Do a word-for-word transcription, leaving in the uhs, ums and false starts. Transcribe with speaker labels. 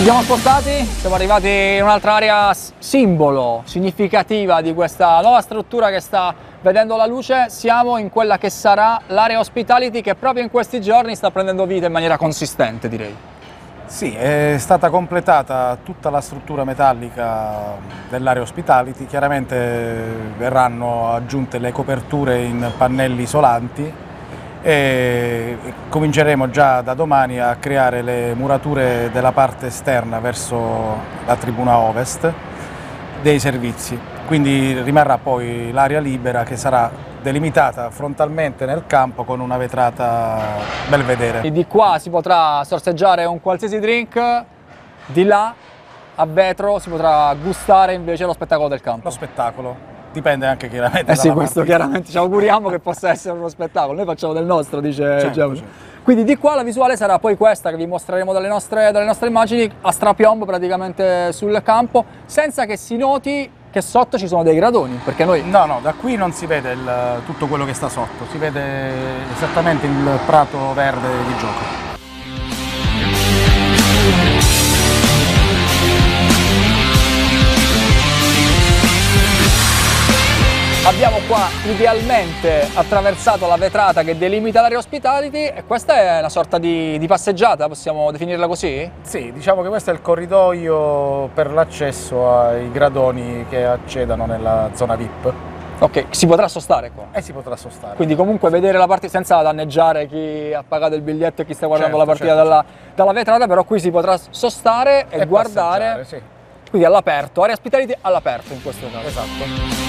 Speaker 1: Ci siamo spostati, siamo arrivati in un'altra area simbolo, significativa di questa nuova struttura che sta vedendo la luce. Siamo in quella che sarà l'area hospitality, che proprio in questi giorni sta prendendo vita in maniera consistente, direi.
Speaker 2: Sì, è stata completata tutta la struttura metallica dell'area hospitality, chiaramente verranno aggiunte le coperture in pannelli isolanti e cominceremo già da domani a creare le murature della parte esterna verso la tribuna ovest dei servizi, quindi rimarrà poi l'area libera che sarà delimitata frontalmente nel campo con una vetrata belvedere.
Speaker 1: E di qua si potrà sorseggiare un qualsiasi drink, di là a vetro si potrà gustare invece lo spettacolo del campo.
Speaker 2: Lo spettacolo. Dipende anche chiaramente
Speaker 1: Eh sì,
Speaker 2: dalla
Speaker 1: questo
Speaker 2: partita.
Speaker 1: chiaramente ci auguriamo che possa essere uno spettacolo, noi facciamo del nostro, dice
Speaker 2: Certo,
Speaker 1: Giacomo.
Speaker 2: certo.
Speaker 1: Quindi di qua la visuale sarà poi questa che vi mostreremo dalle nostre, dalle nostre immagini, a strapiombo praticamente sul campo, senza che si noti che sotto ci sono dei gradoni, perché noi...
Speaker 2: No, no, da qui non si vede il, tutto quello che sta sotto, si vede esattamente il prato verde di gioco.
Speaker 1: Abbiamo qua idealmente attraversato la vetrata che delimita l'area hospitality e questa è una sorta di, di passeggiata, possiamo definirla così?
Speaker 2: Sì, diciamo che questo è il corridoio per l'accesso ai gradoni che accedano nella zona V I P.
Speaker 1: Ok, si potrà sostare qua?
Speaker 2: E si potrà sostare.
Speaker 1: Quindi comunque vedere la partita senza danneggiare chi ha pagato il biglietto e chi sta guardando
Speaker 2: Certo,
Speaker 1: la partita
Speaker 2: certo,
Speaker 1: dalla, dalla vetrata, però qui si potrà sostare e,
Speaker 2: E
Speaker 1: guardare,
Speaker 2: passeggiare, sì.
Speaker 1: quindi all'aperto, area hospitality all'aperto in questo caso.
Speaker 2: Esatto.